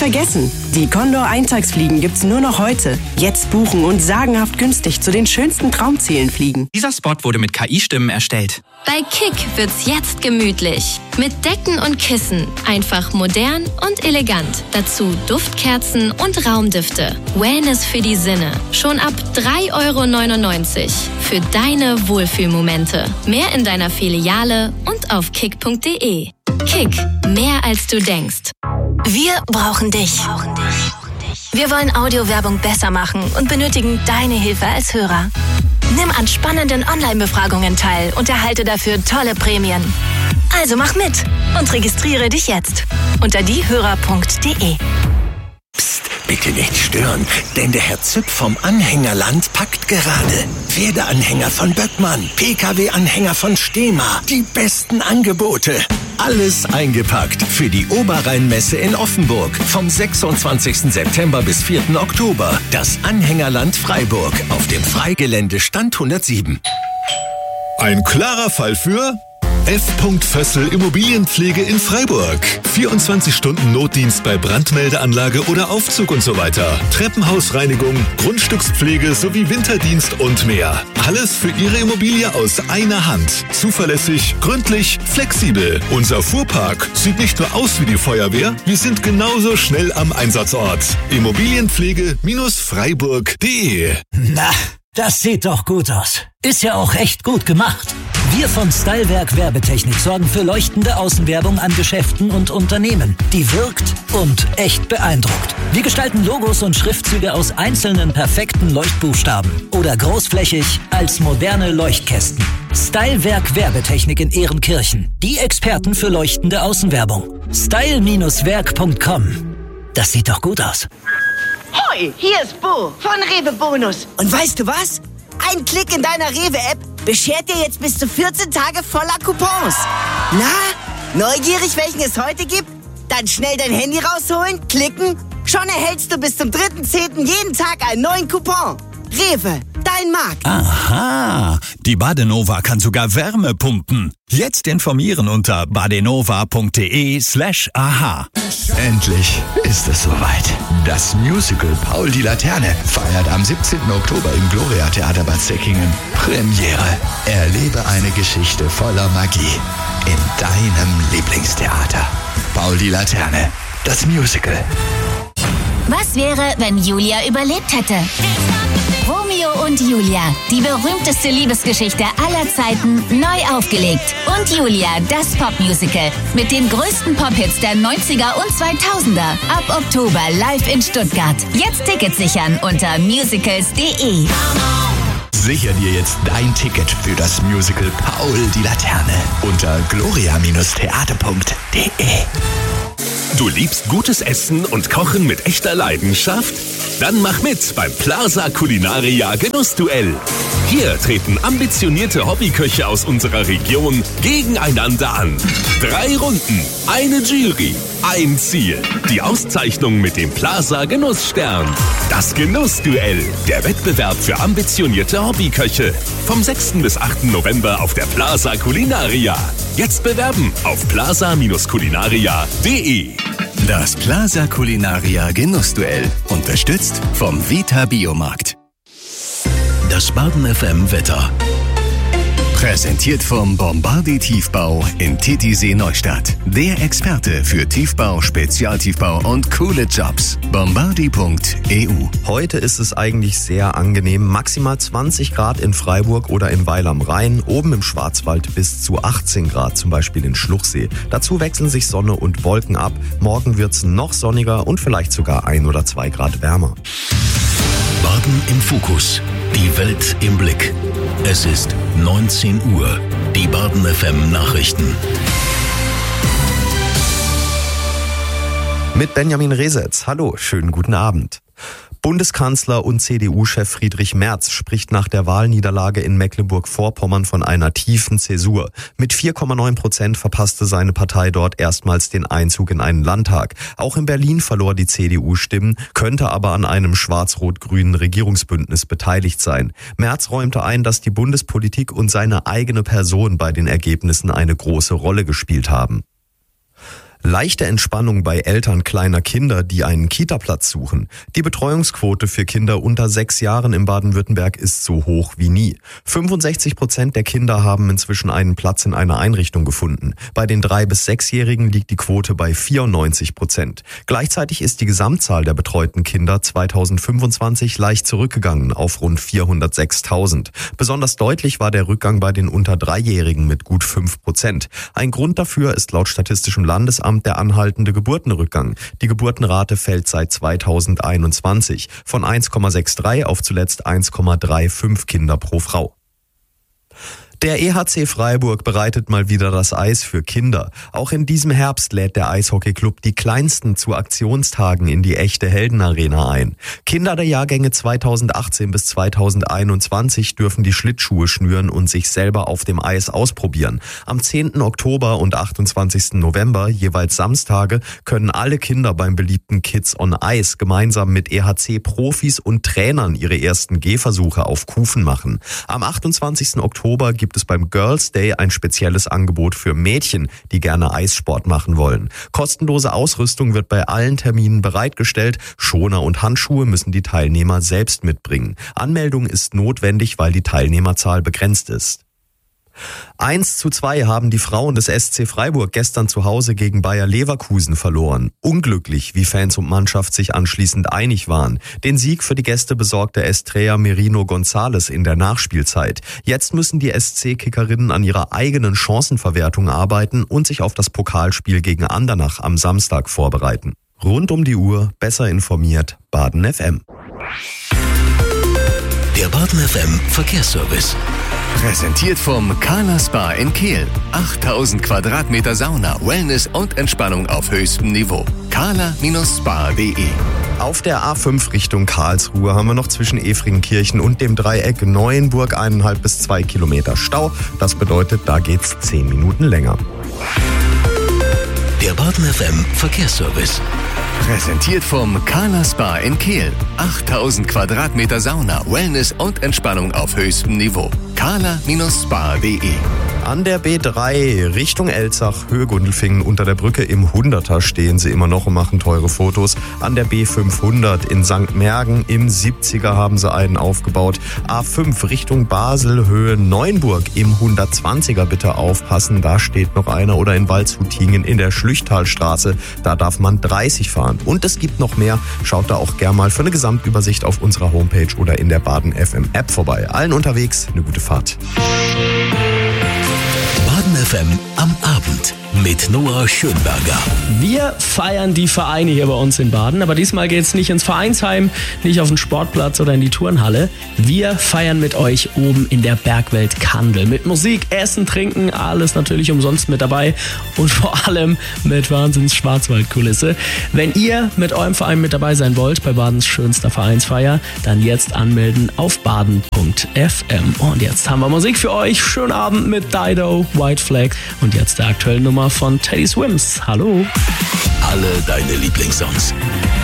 vergessen, die Condor Eintagsfliegen gibt's nur noch heute. Jetzt buchen und sagenhaft günstig zu den schönsten Traumzielen fliegen. Dieser Spot wurde mit KI-Stimmen erstellt. Bei Kick wird's jetzt gemütlich. Mit Decken und Kissen. Einfach modern und elegant. Dazu Duftkerzen und Raumdüfte. Wellness für die Sinne. Schon ab 3,99 € für deine Wohlfühlmomente. Mehr in deiner Filiale und auf kick.de. Kick, mehr als du denkst. Wir brauchen dich. Wir wollen Audiowerbung besser machen und benötigen deine Hilfe als Hörer. Nimm an spannenden Online-Befragungen teil und erhalte dafür tolle Prämien. Also mach mit und registriere dich jetzt unter diehörer.de. Psst, bitte nicht stören, denn der Herr Züpp vom Anhängerland packt gerade. Pferdeanhänger von Böckmann, Pkw-Anhänger von Stehma, die besten Angebote. Alles eingepackt für die Oberrheinmesse in Offenburg vom 26. September bis 4. Oktober. Das Anhängerland Freiburg auf dem Freigelände Stand 107. Ein klarer Fall für F. Fössl Immobilienpflege in Freiburg. 24 Stunden Notdienst bei Brandmeldeanlage oder Aufzug und so weiter. Treppenhausreinigung, Grundstückspflege sowie Winterdienst und mehr. Alles für Ihre Immobilie aus einer Hand. Zuverlässig, gründlich, flexibel. Unser Fuhrpark sieht nicht nur aus wie die Feuerwehr, wir sind genauso schnell am Einsatzort. Immobilienpflege-freiburg.de. Na, das sieht doch gut aus. Ist ja auch echt gut gemacht. Wir von Stylewerk Werbetechnik sorgen für leuchtende Außenwerbung an Geschäften und Unternehmen, die wirkt und echt beeindruckt. Wir gestalten Logos und Schriftzüge aus einzelnen perfekten Leuchtbuchstaben oder großflächig als moderne Leuchtkästen. Stylewerk Werbetechnik in Ehrenkirchen. Die Experten für leuchtende Außenwerbung. style-werk.com. Das sieht doch gut aus. Hoi, hier ist Bo von Rewe Bonus. Und weißt du was? Ein Klick in deiner Rewe-App beschert dir jetzt bis zu 14 Tage voller Coupons. Na, neugierig, welchen es heute gibt? Dann schnell dein Handy rausholen, klicken. Schon erhältst du bis zum 3.10. jeden Tag einen neuen Coupon. Rewe, dein Markt. Aha, die Badenova kann sogar Wärme pumpen. Jetzt informieren unter badenova.de/aha. Endlich ist es soweit. Das Musical Paul die Laterne feiert am 17. Oktober im Gloria Theater Bad Säckingen Premiere. Erlebe eine Geschichte voller Magie in deinem Lieblingstheater. Paul die Laterne, das Musical. Was wäre, wenn Julia überlebt hätte? Romeo und Julia, die berühmteste Liebesgeschichte aller Zeiten, neu aufgelegt. Und Julia, das Popmusical mit den größten Pop-Hits der 90er und 2000er. Ab Oktober live in Stuttgart. Jetzt Tickets sichern unter musicals.de. Sicher dir jetzt dein Ticket für das Musical Paul die Laterne unter gloria-theater.de. Du liebst gutes Essen und Kochen mit echter Leidenschaft? Dann mach mit beim Plaza Culinaria Genussduell. Hier treten ambitionierte Hobbyköche aus unserer Region gegeneinander an. 3 Runden, eine Jury, ein Ziel. Die Auszeichnung mit dem Plaza Genussstern. Das Genussduell, der Wettbewerb für ambitionierte Hobbyköche. Vom 6. bis 8. November auf der Plaza Culinaria. Jetzt bewerben auf plaza-culinaria.de. Das Plaza Culinaria Genussduell. Unterstützt vom Vita Biomarkt. Das Baden FM Wetter. Präsentiert vom Bombardi Tiefbau in Titisee Neustadt. Der Experte für Tiefbau, Spezialtiefbau und coole Jobs. Bombardi.eu. Heute ist es eigentlich sehr angenehm. Maximal 20 Grad in Freiburg oder in Weil am Rhein. Oben im Schwarzwald bis zu 18 Grad, zum Beispiel in Schluchsee. Dazu wechseln sich Sonne und Wolken ab. Morgen wird's noch sonniger und vielleicht sogar 1 oder 2 Grad wärmer. Baden im Fokus. Die Welt im Blick. Es ist 19 Uhr. Die Baden FM Nachrichten. Mit Benjamin Resetz. Hallo, schönen guten Abend. Bundeskanzler und CDU-Chef Friedrich Merz spricht nach der Wahlniederlage in Mecklenburg-Vorpommern von einer tiefen Zäsur. Mit 4,9% verpasste seine Partei dort erstmals den Einzug in einen Landtag. Auch in Berlin verlor die CDU Stimmen, könnte aber an einem schwarz-rot-grünen Regierungsbündnis beteiligt sein. Merz räumte ein, dass die Bundespolitik und seine eigene Person bei den Ergebnissen eine große Rolle gespielt haben. Leichte Entspannung bei Eltern kleiner Kinder, die einen Kita-Platz suchen. Die Betreuungsquote für Kinder unter 6 Jahren in Baden-Württemberg ist so hoch wie nie. 65% der Kinder haben inzwischen einen Platz in einer Einrichtung gefunden. Bei den 3- bis 6-Jährigen liegt die Quote bei 94%. Gleichzeitig ist die Gesamtzahl der betreuten Kinder 2025 leicht zurückgegangen auf rund 406.000. Besonders deutlich war der Rückgang bei den unter 3-Jährigen mit gut 5%. Ein Grund dafür ist laut Statistischem Landesamt der anhaltende Geburtenrückgang. Die Geburtenrate fällt seit 2021 von 1,63 auf zuletzt 1,35 Kinder pro Frau. Der EHC Freiburg bereitet mal wieder das Eis für Kinder. Auch in diesem Herbst lädt der Eishockeyclub die Kleinsten zu Aktionstagen in die echte Heldenarena ein. Kinder der Jahrgänge 2018 bis 2021 dürfen die Schlittschuhe schnüren und sich selber auf dem Eis ausprobieren. Am 10. Oktober und 28. November, jeweils Samstage, können alle Kinder beim beliebten Kids on Ice gemeinsam mit EHC-Profis und Trainern ihre ersten Gehversuche auf Kufen machen. Am 28. Oktober gibt es beim Girls Day ein spezielles Angebot für Mädchen, die gerne Eissport machen wollen. Kostenlose Ausrüstung wird bei allen Terminen bereitgestellt. Schoner und Handschuhe müssen die Teilnehmer selbst mitbringen. Anmeldung ist notwendig, weil die Teilnehmerzahl begrenzt ist. 1:2 haben die Frauen des SC Freiburg gestern zu Hause gegen Bayer Leverkusen verloren. Unglücklich, wie Fans und Mannschaft sich anschließend einig waren. Den Sieg für die Gäste besorgte Estrella Merino González in der Nachspielzeit. Jetzt müssen die SC-Kickerinnen an ihrer eigenen Chancenverwertung arbeiten und sich auf das Pokalspiel gegen Andernach am Samstag vorbereiten. Rund um die Uhr, besser informiert, Baden FM. Der Baden FM Verkehrsservice. Präsentiert vom Carla Spa in Kehl. 8000 Quadratmeter Sauna, Wellness und Entspannung auf höchstem Niveau. carla-spa.de. Auf der A5 Richtung Karlsruhe haben wir noch zwischen Efringenkirchen und dem Dreieck Neuenburg 1,5 bis 2 Kilometer Stau. Das bedeutet, da geht's 10 Minuten länger. Der Baden FM Verkehrsservice. Präsentiert vom Carla Spa in Kehl. 8000 Quadratmeter Sauna, Wellness und Entspannung auf höchstem Niveau. carla-spa.de. An der B3 Richtung Elzach, Höhe Gundelfingen, unter der Brücke im 100er stehen sie immer noch und machen teure Fotos. An der B500 in St. Mergen im 70er haben sie einen aufgebaut. A5 Richtung Basel, Höhe Neuenburg im 120er, bitte aufpassen, da steht noch einer. Oder in Waldshutingen in der Schlüchtalstraße, da darf man 30 fahren. Und es gibt noch mehr, schaut da auch gern mal für eine Gesamtübersicht auf unserer Homepage oder in der Baden FM App vorbei. Allen unterwegs eine gute Fahrt. Baden FM am Abend mit Noah Schönberger. Wir feiern die Vereine hier bei uns in Baden, aber diesmal geht es nicht ins Vereinsheim, nicht auf den Sportplatz oder in die Turnhalle. Wir feiern mit euch oben in der Bergwelt Kandel. Mit Musik, Essen, Trinken, alles natürlich umsonst mit dabei und vor allem mit Wahnsinns Schwarzwaldkulisse. Wenn ihr mit eurem Verein mit dabei sein wollt bei Badens schönster Vereinsfeier, dann jetzt anmelden auf baden.fm. Und jetzt haben wir Musik für euch. Schönen Abend mit Dido, White Flag und jetzt der aktuellen Nummer von Teddy Swims. Hallo. Alle deine Lieblingssongs.